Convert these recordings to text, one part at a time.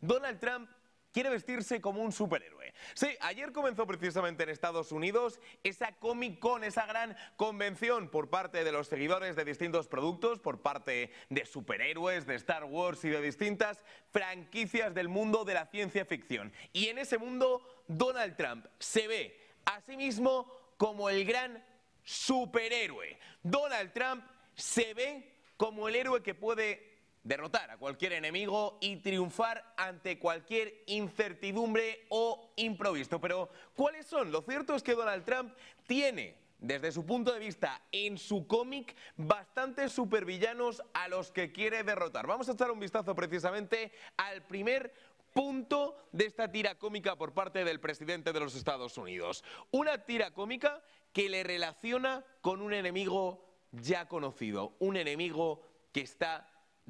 Donald Trump quiere vestirse como un superhéroe. Sí, ayer comenzó precisamente en Estados Unidos esa Comic Con, esa gran convención por parte de los seguidores de distintos productos, por parte de superhéroes, de Star Wars y de distintas franquicias del mundo de la ciencia ficción. Y en ese mundo, Donald Trump se ve a sí mismo como el gran superhéroe. Donald Trump se ve como el héroe que puede derrotar a cualquier enemigo y triunfar ante cualquier incertidumbre o imprevisto. Pero, ¿cuáles son? Lo cierto es que Donald Trump tiene, desde su punto de vista, en su cómic, bastantes supervillanos a los que quiere derrotar. Vamos a echar un vistazo precisamente al primer punto de esta tira cómica por parte del presidente de los Estados Unidos. Una tira cómica que le relaciona con un enemigo ya conocido, un enemigo que está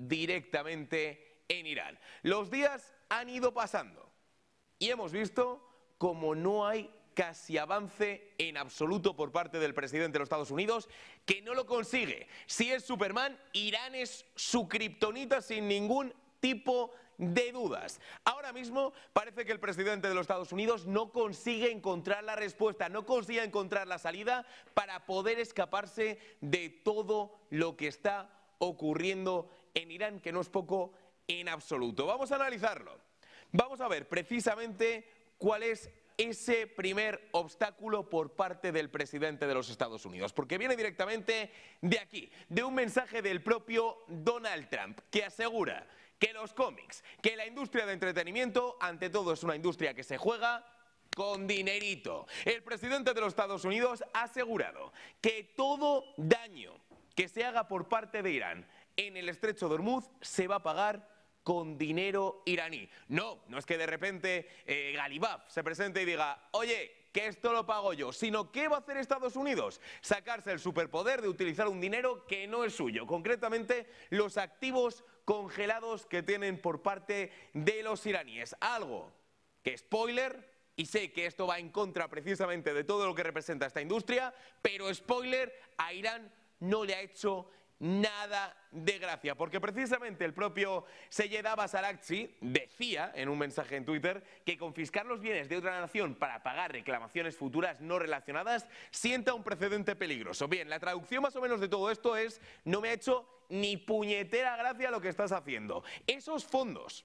directamente en Irán. Los días han ido pasando y hemos visto como no hay casi avance en absoluto por parte del presidente de los Estados Unidos, que no lo consigue. Si es Superman, Irán es su kriptonita sin ningún tipo de dudas. Ahora mismo parece que el presidente de los Estados Unidos no consigue encontrar la respuesta, no consigue encontrar la salida para poder escaparse de todo lo que está ocurriendo en Irán, que no es poco en absoluto. Vamos a analizarlo. Vamos a ver precisamente cuál es ese primer obstáculo por parte del presidente de los Estados Unidos, porque viene directamente de aquí, de un mensaje del propio Donald Trump, que asegura que los cómics, que la industria de entretenimiento, ante todo es una industria que se juega con dinerito. El presidente de los Estados Unidos ha asegurado que todo daño que se haga por parte de Irán en el estrecho de Hormuz se va a pagar con dinero iraní. No es que de repente Galibaf se presente y diga, oye, que esto lo pago yo, sino ¿qué va a hacer Estados Unidos? Sacarse el superpoder de utilizar un dinero que no es suyo, concretamente los activos congelados que tienen por parte de los iraníes. Algo que, spoiler, y sé que esto va en contra precisamente de todo lo que representa esta industria, pero spoiler, a Irán no le ha hecho nada de gracia, porque precisamente el propio Seyed Abbas Araghchi decía en un mensaje en Twitter que confiscar los bienes de otra nación para pagar reclamaciones futuras no relacionadas sienta un precedente peligroso. Bien, la traducción más o menos de todo esto es: no me ha hecho ni puñetera gracia lo que estás haciendo. Esos fondos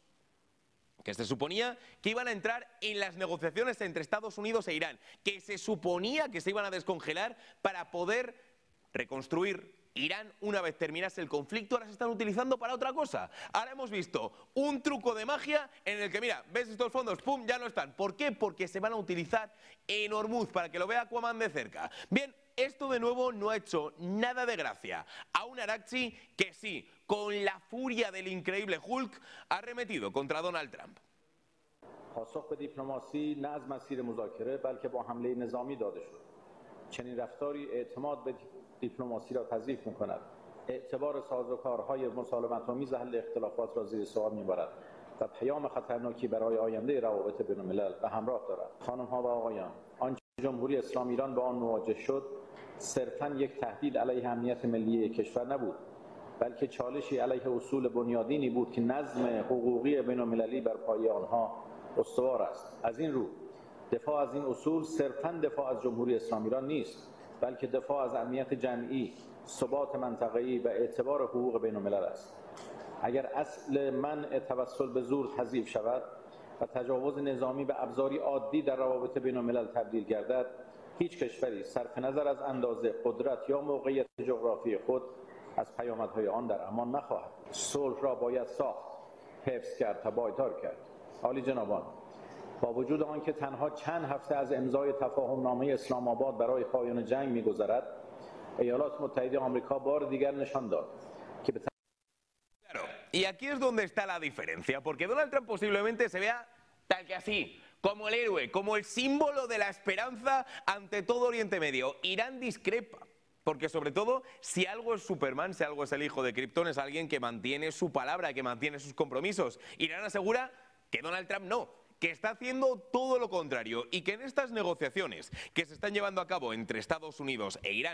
que se suponía que iban a entrar en las negociaciones entre Estados Unidos e Irán, que se suponía que se iban a descongelar para poder reconstruir Irán una vez terminase el conflicto, ahora se están utilizando para otra cosa. Ahora hemos visto un truco de magia en el que, mira, ves estos fondos, pum, ya no están. ¿Por qué? Porque se van a utilizar en Hormuz, para que lo vea Aquaman de cerca. Bien, esto de nuevo no ha hecho nada de gracia a un Araghchi que sí, con la furia del increíble Hulk, ha arremetido contra Donald Trump. پاسخ به دیپلماسی نه از مسیر مذاکره بلکه با حمله نظامی داده شد. چنین رفتاری اعتماد به دیپلماسی را تضعیف می‌کند. اعتبار سازوکارهای مسالمت‌آمیز حل اختلافات را زیر سوال می‌برد و پیام خطرناکی برای آینده روابط بین‌الملل به همراه دارد. خانم‌ها و آقایان، آنچه جمهوری اسلامی ایران با آن مواجه شد صرفاً یک تهدید علیه امنیت ملی کشور نبود، بلکه چالشی علیه اصول بنیادینی بود که نظم حقوقی بین‌المللی بر پایه آنها استوار است. از این رو دفاع از این اصول صرفاً دفاع از جمهوری اسلامی ایران نیست، بلکه دفاع از امنیت جمعی، ثبات منطقه‌ای و اعتبار حقوق بین‌الملل است. اگر اصل منع توسل به زور تضعیف شود و تجاوز نظامی به ابزاری عادی در روابط بین‌الملل تبدیل گردد، هیچ کشوری صرف نظر از اندازه، قدرت یا موقعیت جغرافی خود از پیامدهای آن در امان نخواهد. صلح را باید ساخت، حفظ کرد تا پایدار کرد. عالی جنابان، با وجود آنکه تنها چند هفته از امضای تفاهمنامه اسلام آباد برای پایان جنگ می‌گذرد، ایالات متحده آمریکا بار دیگر نشان داد که Claro, y aquí es donde está la diferencia, porque Donald Trump posiblemente se vea tal que así, como el héroe, como el símbolo de la esperanza ante todo Oriente Medio. Irán discrepa, porque sobre todo, si algo es Superman, si algo es el hijo de Krypton, es alguien que mantiene su palabra, que mantiene sus compromisos. Irán asegura que Donald Trump no, que está haciendo todo lo contrario y que en estas negociaciones que se están llevando a cabo entre Estados Unidos e Irán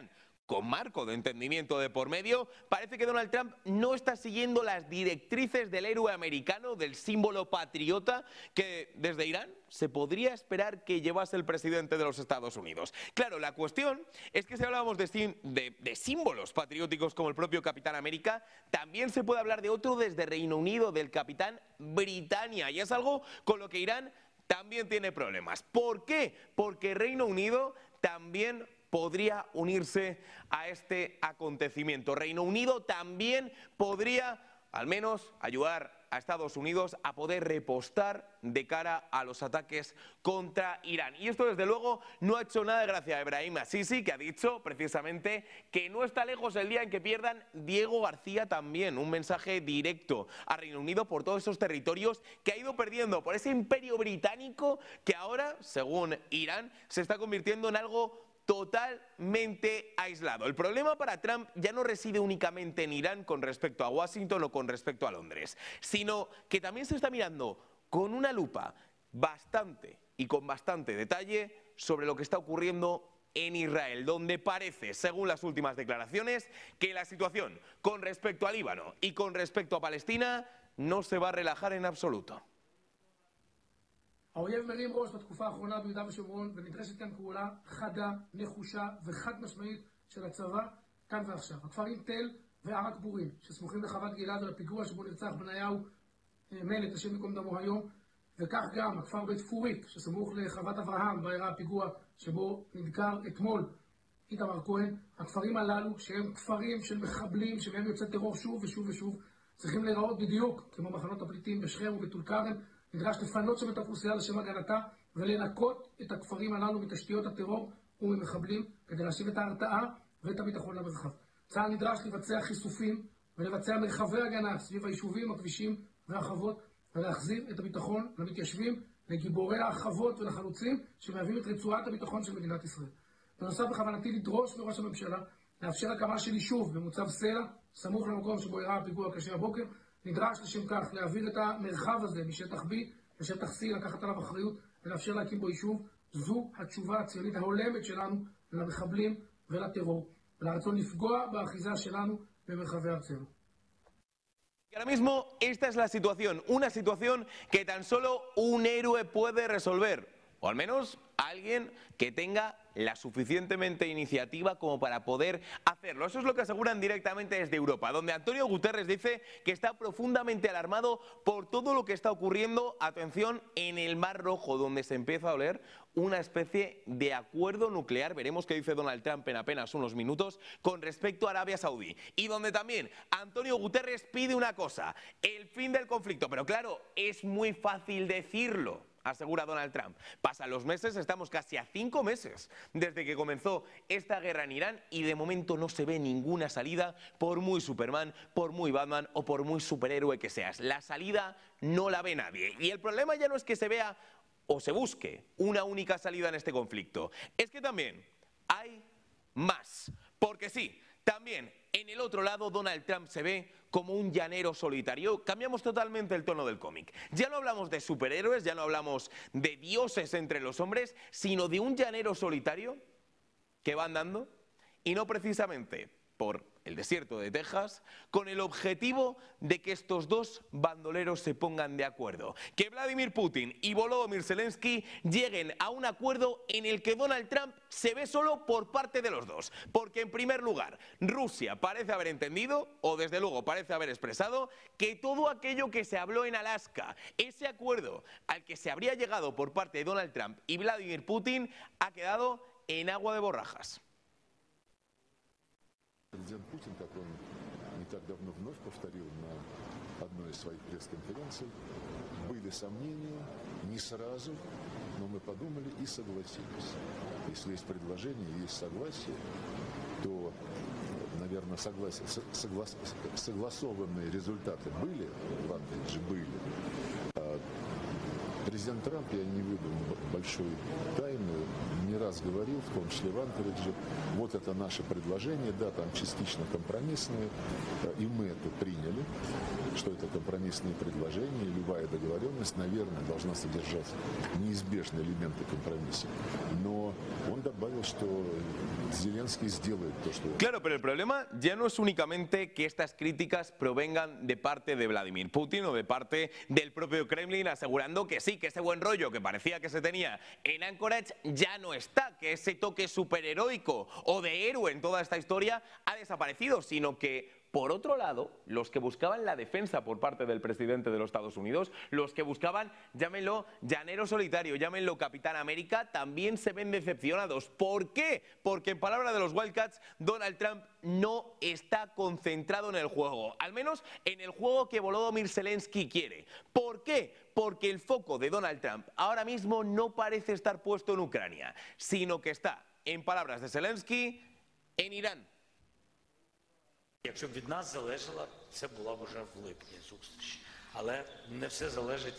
con marco de entendimiento de por medio, parece que Donald Trump no está siguiendo las directrices del héroe americano, del símbolo patriota que desde Irán se podría esperar que llevase el presidente de los Estados Unidos. Claro, la cuestión es que si hablábamos de símbolos patrióticos como el propio Capitán América, también se puede hablar de otro desde Reino Unido, del Capitán Britannia, y es algo con lo que Irán también tiene problemas. ¿Por qué? Porque Reino Unido también podría unirse a este acontecimiento. Reino Unido también podría, al menos, ayudar a Estados Unidos a poder repostar de cara a los ataques contra Irán. Y esto, desde luego, no ha hecho nada de gracia a Ebrahim Sisi, que ha dicho precisamente que no está lejos el día en que pierdan Diego García también. Un mensaje directo a Reino Unido por todos esos territorios que ha ido perdiendo, por ese imperio británico que ahora, según Irán, se está convirtiendo en algo totalmente aislado. El problema para Trump ya no reside únicamente en Irán con respecto a Washington o con respecto a Londres, sino que también se está mirando con una lupa con bastante detalle sobre lo que está ocurriendo en Israel, donde parece, según las últimas declaraciones, que la situación con respecto a Líbano y con respecto a Palestina no se va a relajar en absoluto. האויב מרים ראש בתקופה האחרונה ביהודה ושומרון ונדרשת כאן פעולה חדה, נחושה וחד משמעית של הצבא כאן ועכשיו. הכפרים תל וערק בורים שסמוכים לחוות גלעד ולפיגוע שבו נרצח בניהו מלט, השם ייקום דמו היום, וכך גם הכפר בית פורית שסמוך לחוות אברהם באירע הפיגוע שבו נדקר אתמול איתמר כהן. הכפרים הללו שהם כפרים של מחבלים שמהם יוצא טרור שוב ושוב ושוב צריכים להיראות בדיוק כמו מחנות הפליטים בשכם ובטול כרם. נדרש לפנות שם את האוכלוסייה לשם הגנתה ולנקות את הכפרים הללו מתשתיות הטרור וממחבלים כדי להשיב את ההרתעה ואת הביטחון למרחב. צה"ל נדרש לבצע חיסופים ולבצע מרחבי הגנה סביב היישובים, הכבישים והחוות ולהחזיר את הביטחון למתיישבים, לגיבורי החוות ולחלוצים שמהווים את רצועת הביטחון של מדינת ישראל. בנוסף, בכוונתי לדרוש מראש הממשלה לאפשר הקמה של יישוב במוצב סלע, סמוך למקום שבו אירע הפיגוע הקשה הבוקר. נדרש לשם כך להעביר את המרחב הזה משטח B לשטח C, לקחת עליו אחריות ולאפשר להקים בו יישוב. זו התשובה הציונית ההולמת שלנו למחבלים ולטרור, ולרצון לפגוע באחיזה שלנו במרחבי ארצנו. Ahora mismo esta es la situación, una situación que tan solo un héroe puede resolver, o al menos alguien que tenga la suficientemente iniciativa como para poder hacerlo. Eso es lo que aseguran directamente desde Europa, donde Antonio Guterres dice que está profundamente alarmado por todo lo que está ocurriendo, atención, en el Mar Rojo, donde se empieza a oler una especie de acuerdo nuclear, veremos qué dice Donald Trump en apenas unos minutos, con respecto a Arabia Saudí, y donde también Antonio Guterres pide una cosa, el fin del conflicto, pero claro, es muy fácil decirlo, asegura Donald Trump. Pasan los meses, estamos casi a 5 meses desde que comenzó esta guerra en Irán y de momento no se ve ninguna salida, por muy Superman, por muy Batman o por muy superhéroe que seas. La salida no la ve nadie. Y el problema ya no es que se vea o se busque una única salida en este conflicto, es que también hay más. Porque sí, también en el otro lado Donald Trump se ve como un llanero solitario. Cambiamos totalmente el tono del cómic. Ya no hablamos de superhéroes, ya no hablamos de dioses entre los hombres, sino de un llanero solitario que va andando, y no precisamente por el desierto de Texas, con el objetivo de que estos dos bandoleros se pongan de acuerdo. Que Vladimir Putin y Volodymyr Zelensky lleguen a un acuerdo en el que Donald Trump se ve solo por parte de los dos. Porque en primer lugar, Rusia parece haber entendido, o desde luego parece haber expresado, que todo aquello que se habló en Alaska, ese acuerdo al que se habría llegado por parte de Donald Trump y Vladimir Putin, ha quedado en agua de borrajas. Президент Путин, как он не так давно вновь повторил на одной из своих пресс-конференций, были сомнения, не сразу, но мы подумали и согласились. Если есть предложение, есть согласие, то, наверное, согласованные результаты были, в Англии были. Президент Трамп, я не выдам большой тайны, ни не раз говорил, в том числе в Анкоридже, вот это наше предложение, да, там частично компромиссное, и мы это приняли, что это компромиссные предложения, и любая договоренность, наверное, должна содержать неизбежные элементы компромисса. Но он добавил, что Зеленский сделает то, что... Claro, pero el problema ya no es únicamente que estas críticas provengan de parte de Vladimir Putin o de parte del propio Kremlin, asegurando que sí, que ese buen rollo que parecía que se tenía en Anchorage ya no está, que ese toque superheroico o de héroe en toda esta historia ha desaparecido, sino que, por otro lado, los que buscaban la defensa por parte del presidente de los Estados Unidos, los que buscaban, llámenlo llanero solitario, llámenlo Capitán América, también se ven decepcionados. ¿Por qué? Porque en palabras de los Wildcats, Donald Trump no está concentrado en el juego, al menos en el juego que Volodymyr Zelensky quiere. ¿Por qué? Porque el foco de Donald Trump ahora mismo no parece estar puesto en Ucrania, sino que está, en palabras de Zelensky, en Irán. Якщо б від нас залежало, це була б уже в липні зустріч. Але не все залежить